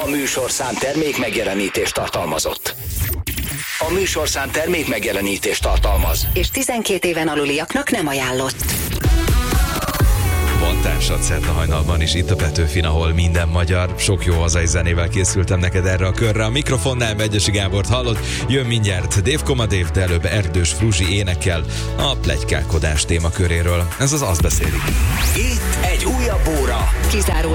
A műsorszám termék megjelenítést tartalmazott. A műsorszám termék megjelenítést tartalmaz. És 12 éven aluliaknak nem ajánlott. Van társad szerte hajnalban is itt a Petőfin, ahol minden magyar. Sok jó hazai zenével készültem neked erre a körre. A mikrofonnál Megyesi Gábort hallod. Jön mindjárt Dave Koma Dave, de előbb Erdős Fruzsi énekel a pletykálkodás témaköréről. Ez az Azt beszélik. Itt egy újabb óra. Kizárólag